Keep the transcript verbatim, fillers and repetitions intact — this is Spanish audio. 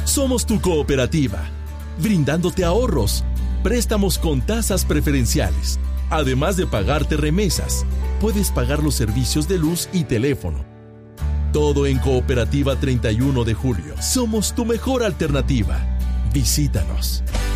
Somos tu cooperativa, brindándote ahorros, préstamos con tasas preferenciales. Además de pagarte remesas, puedes pagar los servicios de luz y teléfono. Todo en Cooperativa treinta y uno de Julio. Somos tu mejor alternativa. Visítanos.